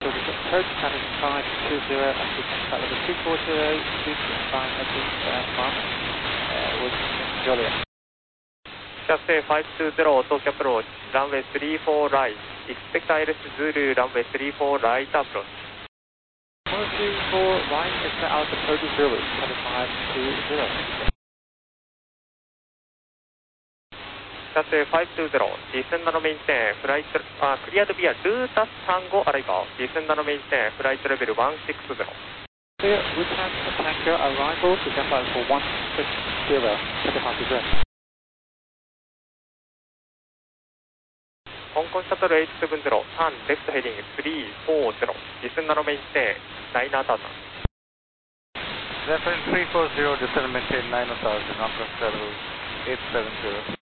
Approach channel 520, sequence flight level 240, 265, mark, with Juliet. Cathay 520, Tokyo approach, runway 34 right, expect ILS Zulu, runway 34 right approach. 134 right, expect ILS approach Zulu, channel 520. Cathay 520, descend and maintain, flight, cleared via Lutas Tango arrival, descend and maintain, flight level 160. Clear, Lutas Tango arrival, descend level 160, channel 520. Hong Kong Shuttle 870, turn left heading 340, descend and maintain, 9000. Reference 340, descend and maintain 9000, Hong Kong Shuttle 870.